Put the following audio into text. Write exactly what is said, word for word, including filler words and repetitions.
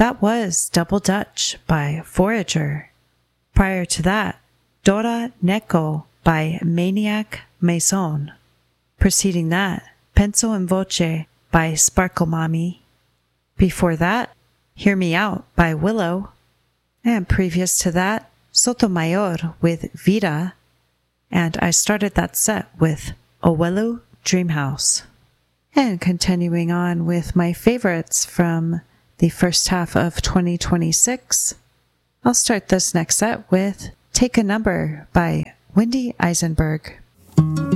That was Double Dutch by Forager. Prior to that, Dora Neko by Maniac Maison. Preceding that, Penso in Voce by Sparkle Mommy. Before that, Hear Me Out by Willow. And previous to that, Sotomayor with Vida. And I started that set with Owelu Dreamhouse. And continuing on with my favorites from the first half of twenty twenty-six, I'll start this next set with Take a Number by Wendy Eisenberg.